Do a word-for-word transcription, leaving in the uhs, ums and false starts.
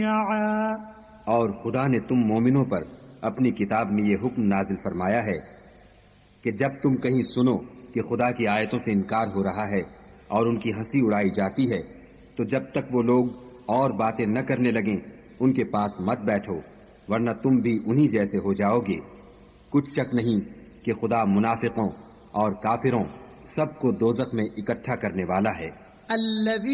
और खुदा ने तुम मोमिनों पर अपनी किताब में ये हुक्म नाजिल फरमाया है कि जब तुम कहीं सुनो कि खुदा की आयतों से इनकार हो रहा है और उनकी हंसी उड़ाई जाती है, तो जब तक वो लोग और बातें न करने लगें उनके पास मत बैठो, वरना तुम भी उन्हीं जैसे हो जाओगे। कुछ शक नहीं कि खुदा मुनाफिकों और काफिरों सबको दोज़ख में इकट्ठा करने वाला है।